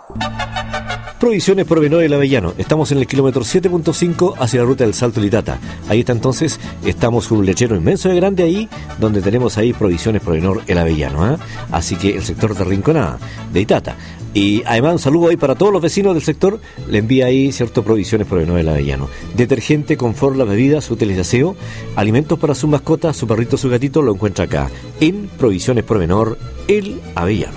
Provisiones Provenor El Avellano. Estamos en el kilómetro 7.5 hacia la ruta del Salto Litata. Ahí está entonces, estamos con un lechero inmenso de grande ahí, donde tenemos ahí Provisiones Provenor El Avellano. Así que el sector de Rinconada, de Itata. Y además un saludo ahí para todos los vecinos del sector. Le envía ahí, cierto, Provisiones Provenor El Avellano. Detergente, confort, las bebidas, útiles de aseo, alimentos para sus mascotas, su perrito, su gatito, lo encuentra acá, en Provisiones Provenor El Avellano.